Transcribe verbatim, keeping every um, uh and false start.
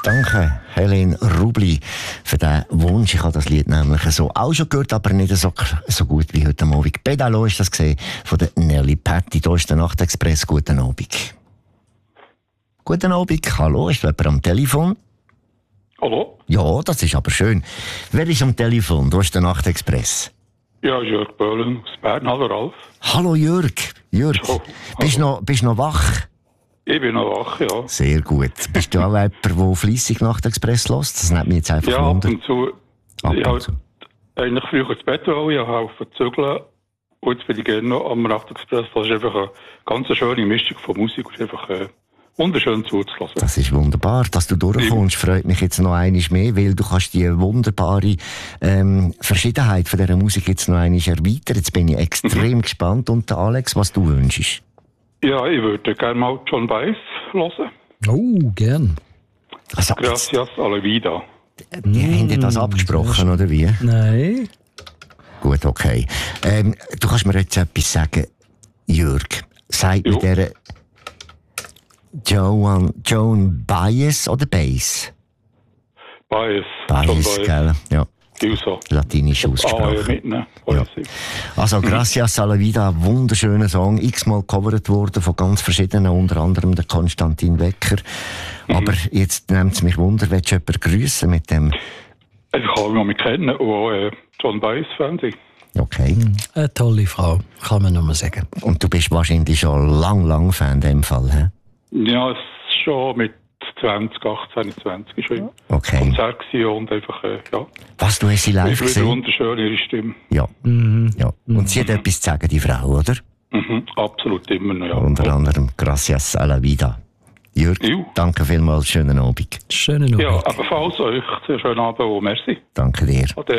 Danke, Helene Rubli, für diesen Wunsch. Ich habe das Lied nämlich so auch schon gehört, aber nicht so, so gut wie heute Abend. Pedalo ist das gesehen von der Nelly Patti. Hier ist der Nachtexpress. Guten Abend. Guten Abend. Hallo, ist jemand am Telefon? Hallo? Ja, das ist aber schön. Wer ist am Telefon? Hier ist der Nachtexpress. Ja, Jörg Böhlen aus Bern. Hallo, Ralf. Hallo, Jörg. Jörg, Oh, bist du noch, bist noch wach? Ich bin noch wach, ja. Sehr gut. Bist du auch jemand, der fleissig Nachtexpress hört? Das nimmt mich jetzt einfach Ja, ab wunder. und zu. Ab Ich und habe zu. eigentlich früher ins Bett wollen, ich habe zu zügeln. Und jetzt bin ich gerne noch am Nachtexpress. Das ist einfach eine ganz schöne Mischung von Musik. Es ist einfach äh, wunderschön zuzulassen. Das ist wunderbar, dass du durchkommst. Freut mich jetzt noch einmal mehr, weil du kannst die wunderbare ähm, Verschiedenheit von dieser Musik jetzt noch einmal erweitern. Jetzt bin ich extrem gespannt. Und der Alex, was du wünschst? Ja, ich würde gerne mal John Baez hören. Oh, gern. Also, Gracias a la vida. die haben dir das abgesprochen, oder wie? Nein. Gut, okay. Ähm, du kannst mir jetzt etwas sagen, Jörg. Sagt mir Jo. der Joan, Joan Baez oder Baez? Baez. Baez, gell? Ja, Ilsa. latinisch Ah, ja, ausgesprochen. mitnehmen. Ja. Also, Gracias a la vida, ein wunderschöner Song, x-mal gecovert worden von ganz verschiedenen, unter anderem der Konstantin Wecker. Aber jetzt nimmt es mich Wunder, willst du jemanden grüssen mit dem? Ich kann ihn noch kennen und auch äh, John Baez-Fan sein. Okay. Eine tolle Frau, kann man nur mal sagen. Und du bist wahrscheinlich schon lang, lang Fan in dem Fall, hä? Ja, es ist schon mit zwanzig achtzehn, zwanzig schon im Okay. Konzert gewesen und einfach, äh, ja. Was, du hast sie live Ich finde gesehen? wunderschön, ihre Stimme. Ja. Mhm. ja. Und sie hat etwas zu sagen, die Frau, oder? Mhm, absolut immer noch, ja. Unter anderem Gracias a la vida. Jörg, Jo. danke vielmals, schönen Abend. Schönen Abend. Ja, ebenfalls euch sehr schönen Abend und merci. Danke dir. Ade.